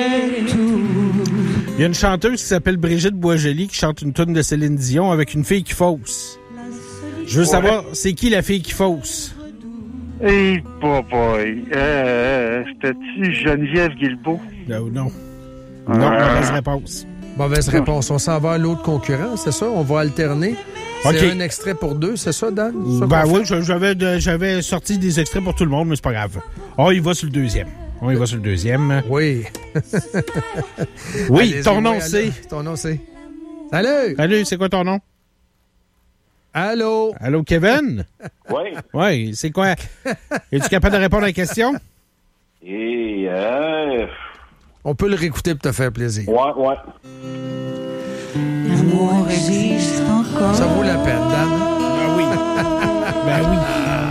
Il y a une chanteuse qui s'appelle Brigitte Boisjoli qui chante une toune de Céline Dion avec une fille qui fausse. Je veux savoir, c'est qui la fille qui fausse? Hey, boy. C'était-tu Geneviève Guilbeault? Non. Non, mauvaise réponse. Mauvaise réponse. On s'en va à l'autre concurrent, c'est ça? On va alterner. C'est OK. un extrait pour deux, c'est ça, Dan? C'est ça Ben qu'on oui, j'avais sorti des extraits pour tout le monde, mais c'est pas grave. Il va sur le deuxième. Oui. Oui. Oui, Allez-y, ton nom, oui, c'est... Ton nom, c'est... Salut! Salut, c'est quoi ton nom? Allô? Allô, Kevin? Oui. Oui, c'est quoi? Es-tu capable de répondre à la question? Et, On peut le réécouter pour te faire plaisir. ouais. L'amour existe encore. Ça vaut la peine, Dan. Ben oui. Ben oui.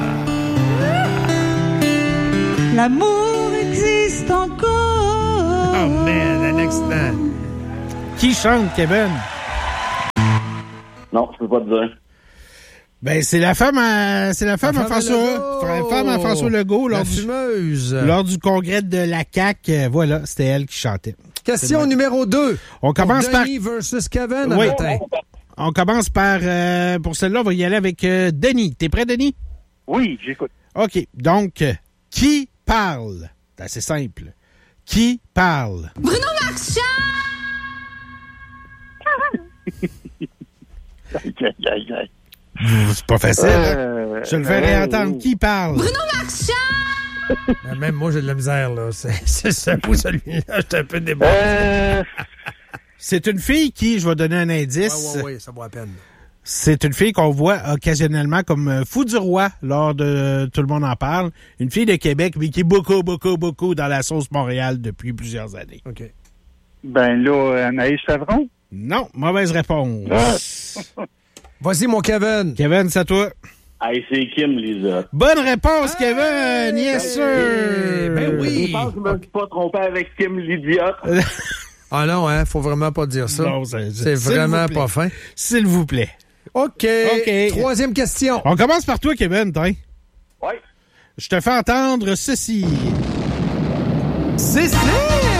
L'amour existe encore. Oh man, un accident. Qui chante, Kevin? Non, je peux pas te dire. Ben, c'est la femme à François Legault La fumeuse. lors du congrès de la CAQ. Voilà, c'était elle qui chantait. Question numéro 2. On commence par... Denis versus Kevin Oui. matin. On commence par... pour celle-là, on va y aller avec Denis. T'es prêt, Denis? Oui, j'écoute. OK. Donc, qui parle? C'est assez simple. Qui parle? Bruno Marchand! Aïe. C'est pas facile. Hein? Je le fais réentendre. Qui parle? Bruno Marchand! Ben, même moi, j'ai de la misère, là. C'est ça pour celui-là. J'étais un peu débordé. C'est une fille qui, je vais donner un indice. Oui, ça vaut la peine. C'est une fille qu'on voit occasionnellement comme fou du roi lors de Tout le monde en parle. Une fille de Québec, mais qui est beaucoup dans la sauce Montréal depuis plusieurs années. OK. Ben là, Anaïs Savron? Non, mauvaise réponse. Vas-y, mon Kevin. Kevin, c'est à toi. Hey, c'est Kim, Lisa. Bonne réponse, Kevin! Yes, sir! Ben oui! Je pense que je me suis pas trompé avec Kim, l'idiote. Ah non, hein, faut vraiment pas dire ça. Non, c'est vraiment pas fin. S'il vous plaît. OK. Troisième question. On commence par toi, Kevin, t'in. Oui. Je te fais entendre ceci. Cécile!